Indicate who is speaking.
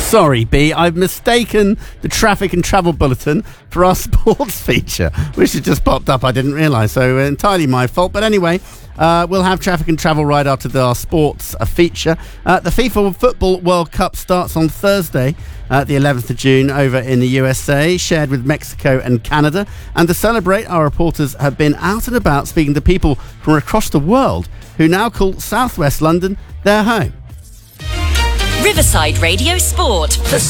Speaker 1: Sorry, B, I've mistaken the traffic and travel bulletin for our sports feature, which has just popped up. I didn't realise, so entirely my fault. But anyway, we'll have traffic and travel right after our sports feature. The FIFA Football World Cup starts on Thursday, the 11th of June, over in the USA, shared with Mexico and Canada. And to celebrate, our reporters have been out and about speaking to people from across the world who now call Southwest London their home.
Speaker 2: Riverside Radio Sport.